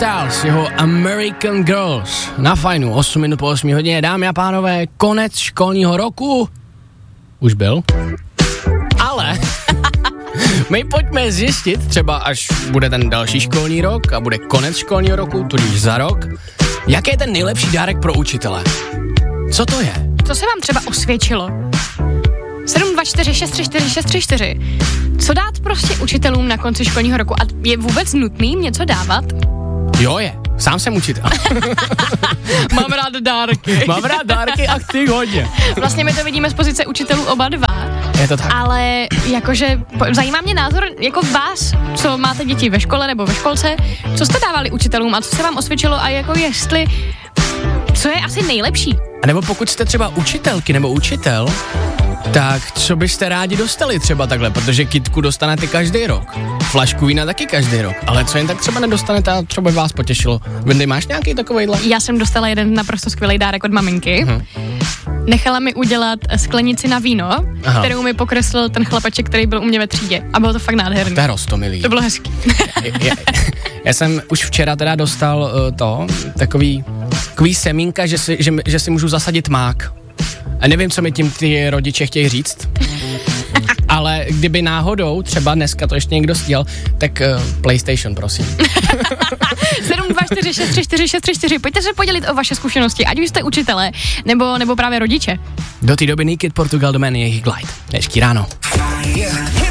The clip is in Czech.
Styles, jeho American Girls. Na Fajnu, 8 minut po 8 hodině, dámy a pánové, konec školního roku. Už byl. Ale my pojďme zjistit, třeba až bude ten další školní rok a bude konec školního roku, tudíž za rok, jaký je ten nejlepší dárek pro učitele? Co to je? Co se vám třeba osvědčilo? 724634634. Co dát prostě učitelům na konci školního roku? A je vůbec nutný jim něco dávat? Jo je, sám jsem učitel. Mám rád dárky. Mám rád dárky a chci hodně. Vlastně my to vidíme z pozice učitelů oba dva. Je to tak. Ale jakože zajímá mě názor jako vás, co máte děti ve škole nebo ve školce, co jste dávali učitelům a co se vám osvědčilo a jako jestli, co je asi nejlepší? A nebo pokud jste třeba učitelky nebo učitel, tak co byste rádi dostali třeba takhle, protože kitku dostanete každý rok, flašku vína taky každý rok, ale co jen tak třeba nedostanete a třeba by vás potěšilo. Vendy, máš nějaký takovejhle? Já jsem dostala jeden naprosto skvělý dárek od maminky. Nechala mi udělat sklenici na víno, kterou mi pokreslil ten chlapeček, který byl u mě ve třídě. A bylo to fakt nádherný. To je roztomilý. To bylo hezký. Já jsem už včera teda dostal takový semínka, že si můžu zasadit mák. A nevím, co mi tím ty rodiče chtějí říct, ale kdyby náhodou, třeba dneska to ještě někdo stěl, tak PlayStation, prosím. 724634634. Pojďte se podělit o vaše zkušenosti, ať už jste učitelé, nebo právě rodiče. Do té doby Naked Portugal Domény, jejich Glide. Dnešní ráno.